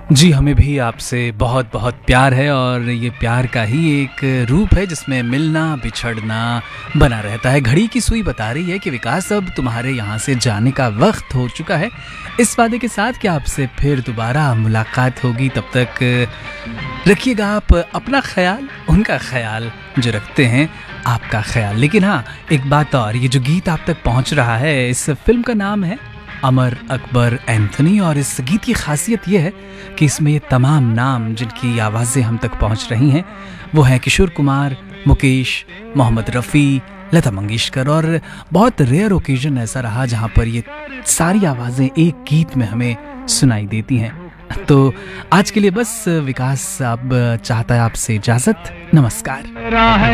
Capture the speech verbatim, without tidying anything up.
जी, हमें भी आपसे बहुत बहुत प्यार है और ये प्यार का ही एक रूप है जिसमें मिलना बिछड़ना बना रहता है। घड़ी की सुई बता रही है कि विकास अब तुम्हारे यहाँ से जाने का वक्त हो चुका है, इस वादे के साथ कि आपसे फिर दोबारा मुलाकात होगी। तब तक रखिएगा आप अपना ख्याल, उनका ख्याल जो रखते हैं आपका ख्याल। लेकिन हाँ, एक बात और, ये जो गीत आप तक पहुँच रहा है, इस फिल्म का नाम है अमर अकबर एंथोनी और इस गीत की खासियत यह है कि इसमें ये तमाम नाम जिनकी आवाज़ें हम तक पहुंच रही हैं वो हैं किशोर कुमार, मुकेश, मोहम्मद रफ़ी, लता मंगेशकर। और बहुत रेयर ओकेजन ऐसा रहा जहां पर ये सारी आवाज़ें एक गीत में हमें सुनाई देती हैं। तो आज के लिए बस विकास अब चाहता है आपसे इजाज़त। नमस्कार।